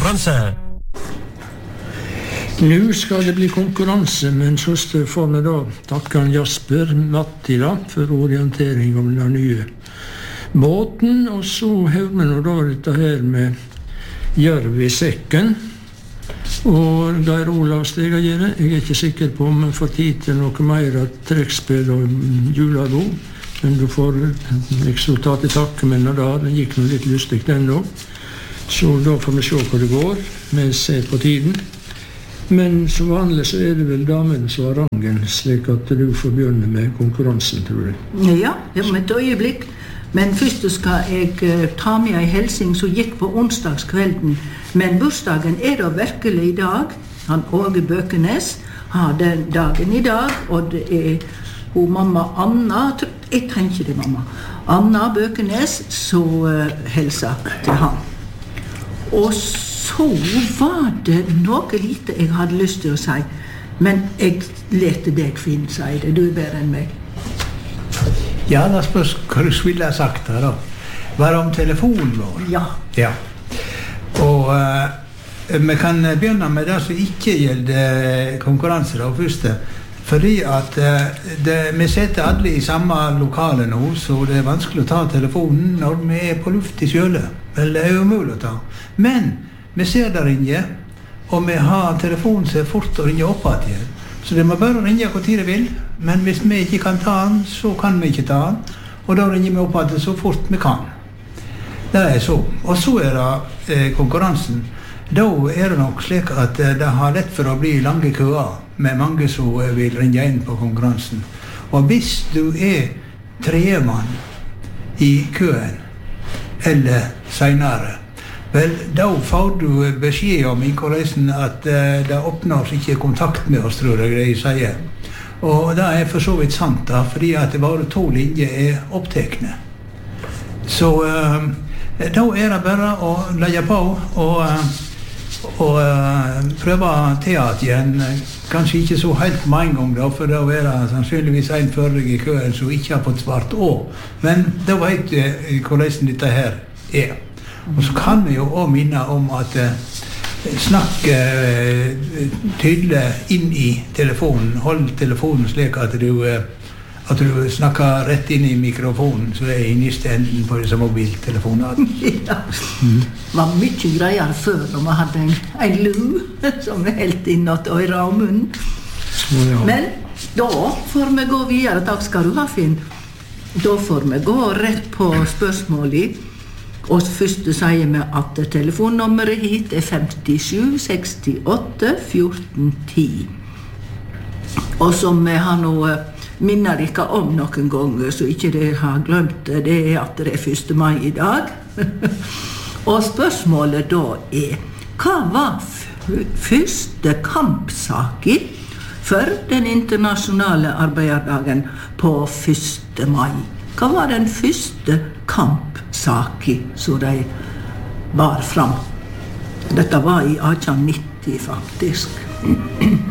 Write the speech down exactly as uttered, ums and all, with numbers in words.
konkurranse. Nu skal det bli konkurranse, men så får vi da takke Jasper Mattila for orientering om den nye båten, og så hører vi nå da dette her med Jørv i sekken, og Geir Olav Stegagere. Jeg er ikke sikker på om vi får tid til noe mer av trekkspill og julado, men du får liksom ta til takke med den da, den gikk noe litt lustig den da, så da får vi se hvor det går, vi ser på tiden. Men som vanlig så er det vel damen som har rangen, slik at du får begynne med konkurransen, tror jeg. Ja, om et øyeblikk. Men først skal jeg uh, ta med en helsing som gikk på onsdagskvelden. Men bursdagen er da virkelig i dag. Han Åge Bøkenes har den dagen i dag, og det er hun mamma Anna, jeg tenker det mamma, Anna Bøkenes, som uh, helser til han. Og så var det noe lite jeg hadde lyst til å si, men jeg lette deg finne, sier det, du er bedre enn meg. Ja, da spørs hva du ville ha sagt da. Var det om telefonen vår? Ja. Ja. Og uh, vi kan begynne med det som ikke gjelder konkurranse da, først. Fordi at uh, det, vi sitter alle i samme lokale nå, så det er vanskelig å ta telefonen når vi er på luft i kjøle. Vel, det er umulig å ta. Men vi ser der inne, og vi har telefonen så fort å ringe opp igjen. Så det må bare ringe hvor tid det vil, men hvis vi ikke kan ta den, så kan vi ikke ta den, og da ringer vi opp igjen så fort vi kan. Det er så. Og så er det eh, konkurransen. Da er det nok slik at eh, det har lett for å bli lange køer, med mange som eh, vil ringe inn på konkurransen. Og hvis du er tredjemann i køen, eller senere, vel, da får du beskjed om i korreisen at uh, det oppnås ikke kontakt med oss, tror jeg det sier. Og det er for så vidt sant da, fordi at det bare to linjer er opptekne. Så uh, da er det bare å legge på og, uh, og uh, prøve til at igjen. Kanskje ikke så helt med en gang da, for da er det sannsynligvis en førre i køen som ikke har fått svart å. Men da vet du i korreisen dette her er. Og så kan vi jo også minne om at uh, snakke uh, tydelig inn i telefonen. Hold telefonen slik at du, uh, at du snakker rett inn i mikrofonen, så det er i neste enden på disse mobiltelefonene. Ja, det var mye greier før når vi hadde en, en lu som vi helt innåt øyre og munn. Ja. Men da får vi gå videre. Takk skal du ha, Finn. Da får vi gå rett på spørsmålet. Og først sier vi at telefonnummeret hit er femtisju sekstiåtte fjorten ti. Og som vi har nå minnet ikke om noen ganger, så ikke dere har glemt det, det er at det er første mai i dag. Og spørsmålet da er, hva var første kampsaken for den internasjonale arbeiderdagen på første mai? Hva var den første kampsaken som de bar fram? Dette var i atten nitti faktisk.